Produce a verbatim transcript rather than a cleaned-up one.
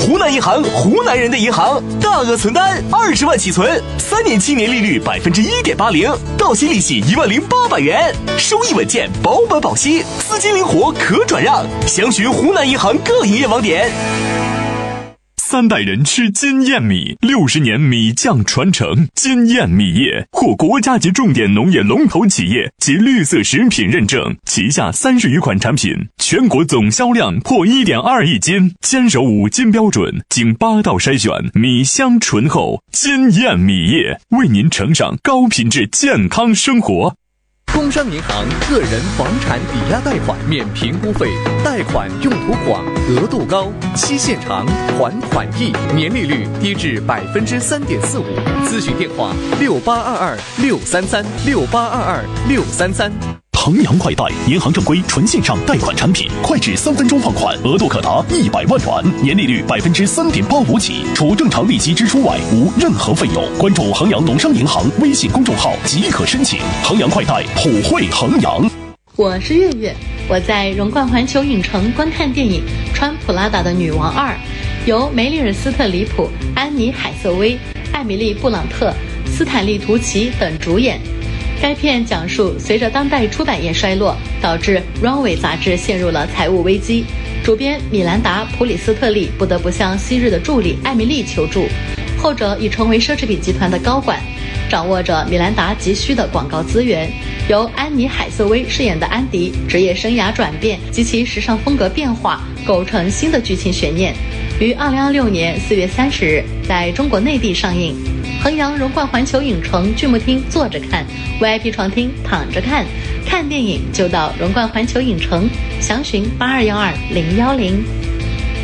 湖南银行，湖南人的银行，大额存单二十万起存，三年期年利率百分之一点八零，到期利息一万零八百元，收益稳健，保本保息，资金灵活可转让。详询湖南银行各营业网点。 三代人吃金燕米，六十年米酱传承。金燕米业获国家级重点农业龙头企业及绿色食品认证，旗下三十余款产品，全国总销量破一点二亿斤，坚守五金标准，经八道筛选，米香醇厚。金燕米业为您呈上高品质健康生活。 工商银行个人房产抵押贷款免评估费，贷款用途广，额度高，期限长，还款易，年利率低至百分之三点四五。咨询电话：六八二二六三三六八二二六三三。 衡阳快贷，银行正规纯线上贷款产品，快至三分钟放款，额度可达一百万元，年利率百分之三点八五起，除正常利息支出外，无任何费用。关注衡阳农商银行微信公众号即可申请。衡阳快贷，普惠衡阳。 我是月月，我在荣冠环球影城观看电影《穿普拉达的女王二》，由梅丽尔·斯特里普、安妮·海瑟薇、艾米丽·布朗特、斯坦利·图奇等主演。该片讲述随着当代出版业衰落，导致 Runway 杂志陷入了财务危机，主编米兰达·普里斯特利不得不向昔日的助理艾米丽求助，后者已成为奢侈品集团的高管，掌握着米兰达急需的广告资源。由安妮·海瑟薇饰演的安迪职业生涯转变及其时尚风格变化，构成新的剧情悬念，于二零二六年四月三十日在中国内地上映。衡阳荣冠环球影城剧目厅坐着看， V I P 床厅躺着看，看电影就到荣冠环球影城，详询八二幺二零幺零。